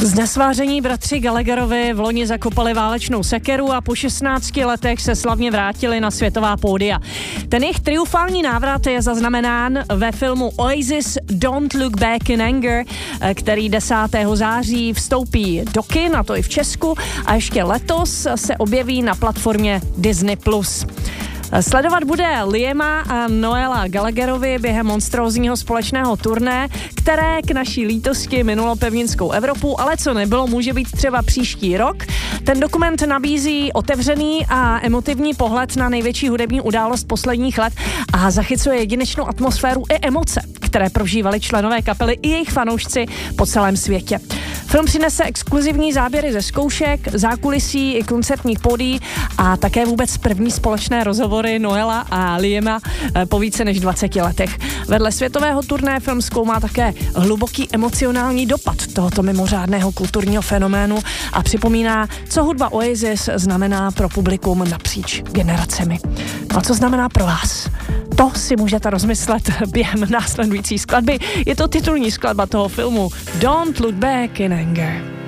Znesváření bratři Gallagherovi v loni zakopali válečnou sekeru a po 16 letech se slavně vrátili na světová pódia. Ten jejich triumfální návrat je zaznamenán ve filmu Oasis Don't Look Back in Anger, který 10. září vstoupí do kin, a to i v Česku, a ještě letos se objeví na platformě Disney+. Sledovat bude Liama a Noela Gallagherovi během monstrózního společného turné, které k naší lítosti minulo pevninskou Evropu, ale co nebylo, může být třeba příští rok. Ten dokument nabízí otevřený a emotivní pohled na největší hudební událost posledních let a zachycuje jedinečnou atmosféru i emoce, které prožívali členové kapely i jejich fanoušci po celém světě. Film přinese exkluzivní záběry ze zkoušek, zákulisí i koncertních pódií a také vůbec první společné rozhovory Noela a Liama po více než 20 letech. Vedle světového turné film zkoumá také hluboký emocionální dopad tohoto mimořádného kulturního fenoménu a připomíná, co hudba Oasis znamená pro publikum napříč generacemi. A co znamená pro vás? To si můžete rozmyslet během následující skladby. Je to titulní skladba toho filmu Don't Look Back in Anger.